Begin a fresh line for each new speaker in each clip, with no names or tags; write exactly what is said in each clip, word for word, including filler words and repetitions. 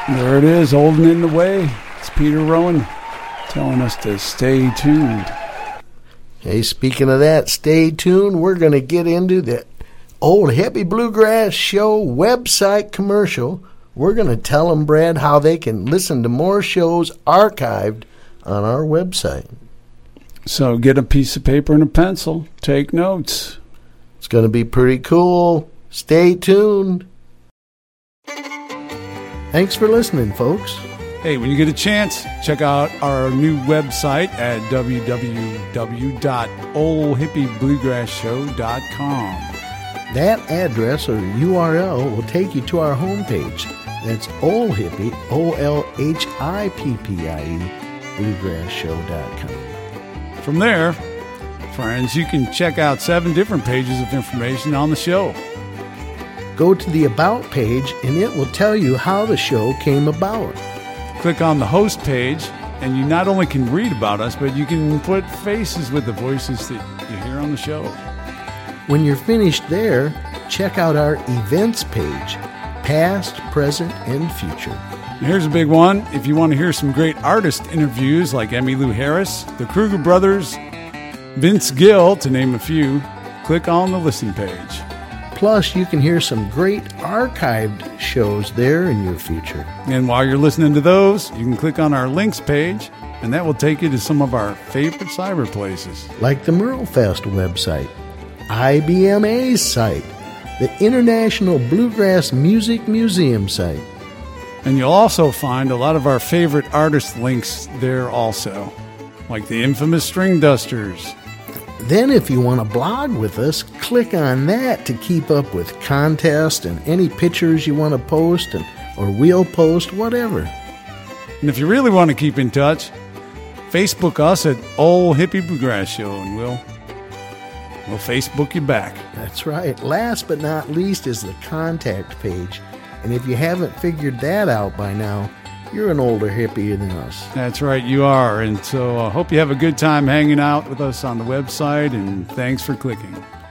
There it is, old and in the way. It's Peter Rowan telling us to stay tuned.
Hey, speaking of that, stay tuned. We're going to get into the Old Hippie Bluegrass Show website commercial. We're going to tell them, Brad, how they can listen to more shows archived on our website.
So get a piece of paper and a pencil. Take notes.
It's going to be pretty cool. Stay tuned. Thanks for listening, folks.
Hey, when you get a chance, check out our new website at w w w dot old hippie bluegrass show dot com.
That address or U R L will take you to our homepage. That's Old Hippie, O L H I P P I E, bluegrass show dot com.
From there, friends, you can check out seven different pages of information on the show.
Go to the About page, and it will tell you how the show came about.
Click on the host page, and you not only can read about us, but you can put faces with the voices that you hear on the show.
When you're finished there, check out our events page, past, present, and future.
And here's a big one. If you want to hear some great artist interviews like Emmylou Harris, the Kruger Brothers, Vince Gill, to name a few, click on the listen page.
Plus, you can hear some great archived shows there in your future.
And while you're listening to those, you can click on our links page, and that will take you to some of our favorite cyber places.
Like the Merlefest website, I B M A's site, the International Bluegrass Music Museum site.
And you'll also find a lot of our favorite artist links there also, like the infamous String Dusters.
Then if you want to blog with us, click on that to keep up with contests and any pictures you want to post, and or we'll post, whatever.
And if you really want to keep in touch, Facebook us at Old Hippie Bluegrass Show, and we'll, we'll Facebook you back.
That's right. Last but not least is the contact page. And if you haven't figured that out by now, you're an older hippie than us.
That's right, you are. And so I uh, hope you have a good time hanging out with us on the website, and thanks for clicking.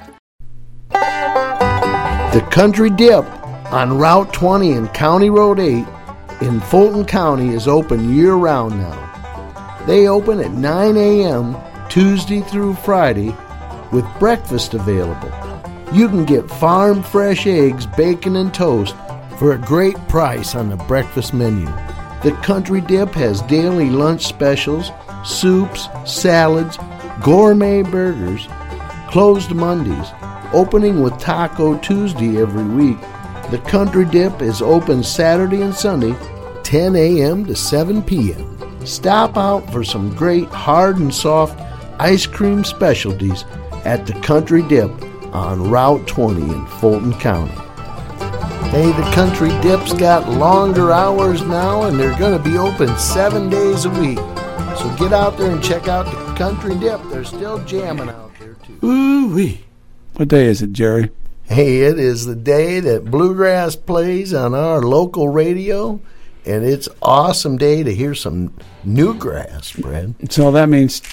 The Country Dip on Route twenty and County Road eight in Fulton County is open year-round now. They open at nine a.m. Tuesday through Friday with breakfast available. You can get farm-fresh eggs, bacon, and toast for a great price on the breakfast menu. The Country Dip has daily lunch specials, soups, salads, gourmet burgers, closed Mondays, opening with Taco Tuesday every week. The Country Dip is open Saturday and Sunday, ten a.m. to seven p.m. Stop out for some great hard and soft ice cream specialties at the Country Dip on Route twenty in Fulton County. Hey, the Country Dip's got longer hours now, and they're going to be open seven days a week. So get out there and check out the Country Dip. They're still jamming out there, too.
Ooh-wee. What day is it, Jerry?
Hey, it is the day that Bluegrass plays on our local radio, and it's an awesome day to hear some new grass, Fred.
So that means